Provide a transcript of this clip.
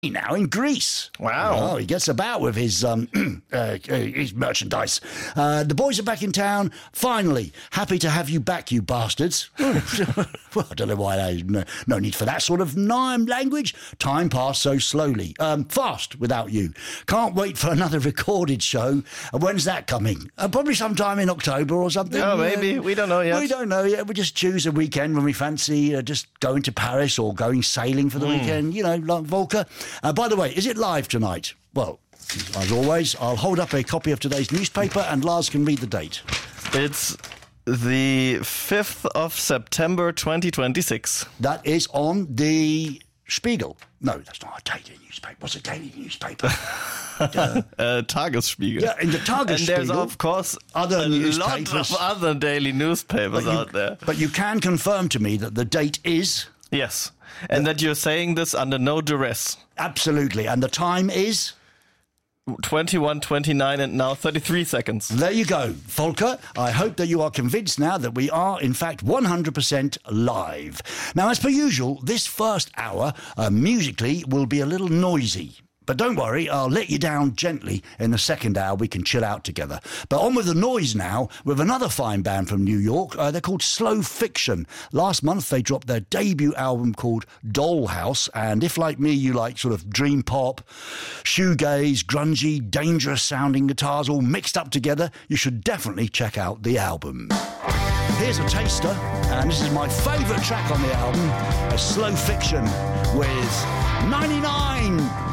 now in Greece. Wow. Oh, he gets about with his merchandise. The boys are back in town. Finally, happy to have you back, you bastards. Well, I don't know why there's no need for that sort of language. Time passed so slowly. Fast without you. Can't wait for another recorded show. When's that coming? Probably sometime in October or something. Oh, maybe. We don't know yet. We don't know yet. We just choose a weekend when we fancy just going to Paris or going sailing for the weekend, like Volker. By the way, is it live tonight? Well, as always, I'll hold up a copy of today's newspaper and Lars can read the date. It's the 5th of September 2026. That is on the Spiegel. No, that's not a daily newspaper. What's a daily newspaper? Tagesspiegel. Yeah, in the Tagesspiegel. And there's, of course, other a newspapers. lot of other daily newspapers out there. But you can confirm to me that the date is... Yes, and that you're saying this under no duress. Absolutely. And the time is... 21:29 and now 33 seconds. There you go, Volker. I hope that you are convinced now that we are, in fact, 100% live. Now, as per usual, this first hour, musically, will be a little noisy. But don't worry, I'll let you down gently. In the second hour, we can chill out together. But on with the noise now, with another fine band from New York. They're called Slow Fiction. Last month, they dropped their debut album called Dollhouse. And if, like me, you like sort of dream pop, shoegaze, grungy, dangerous-sounding guitars all mixed up together, you should definitely check out the album. Here's a taster, and this is my favourite track on the album, Slow Fiction, with 99.